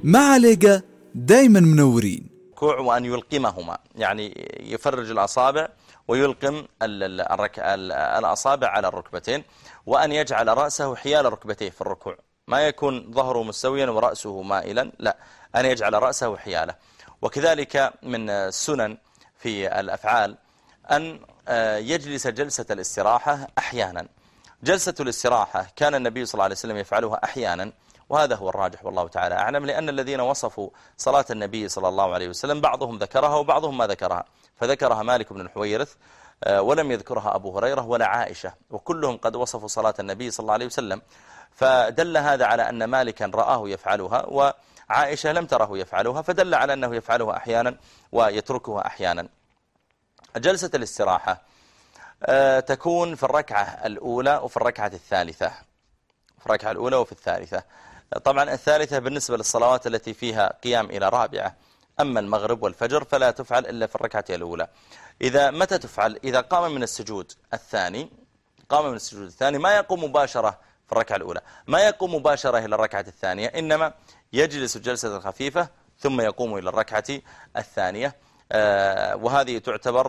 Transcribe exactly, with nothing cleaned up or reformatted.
مع ليجا دايما منورين. كوع وأن يلقمهما، يعني يفرج الأصابع ويلقم الأصابع على الركبتين، وأن يجعل رأسه حيال ركبتيه في الركوع، ما يكون ظهره مستويا ورأسه مائلا، لا، أن يجعل رأسه حياله. وكذلك من السنن في الأفعال أن يجلس جلسة الاستراحة أحيانا. جلسة الاستراحة كان النبي صلى الله عليه وسلم يفعلها أحيانا، وهذا هو الراجح والله تعالى أعلم، لأن الذين وصفوا صلاة النبي صلى الله عليه وسلم بعضهم ذكرها وبعضهم ما ذكرها، فذكرها مالك بن الحويرث ولم يذكرها أبو هريرة ولا عائشة، وكلهم قد وصفوا صلاة النبي صلى الله عليه وسلم، فدل هذا على أن مالكا رآه يفعلها وعائشة لم تره يفعلها، فدل على أنه يفعلها أحيانا ويتركها أحيانا. جلسة الاستراحة تكون في الركعة الأولى وفي الركعة الثالثة، في الركعة الأولى وفي الثالثة. طبعا الثالثة بالنسبة للصلوات التي فيها قيام إلى رابعة، أما المغرب والفجر فلا تفعل إلا في الركعة الأولى. إذا متى تفعل؟ إذا قام من السجود الثاني، قام من السجود الثاني ما يقوم مباشرة في الركعة الأولى، ما يقوم مباشرة إلى الركعة الثانية، إنما يجلس جلسة خفيفة ثم يقوم إلى الركعة الثانية، وهذه تعتبر